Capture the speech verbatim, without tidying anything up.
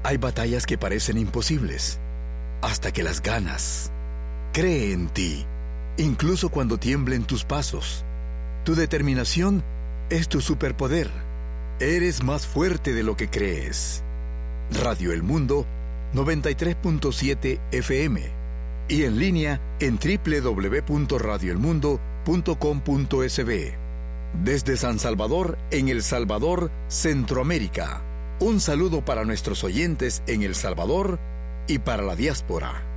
Hay batallas que parecen imposibles, hasta que las ganas. Cree en ti, incluso cuando tiemblen tus pasos. Tu determinación es tu superpoder. Eres más fuerte de lo que crees. Radio El Mundo noventa y tres punto siete F M y en línea en doble u doble u doble u punto radio el mundo punto com punto es be. Desde San Salvador, en El Salvador, Centroamérica. Un saludo para nuestros oyentes en El Salvador y para la diáspora.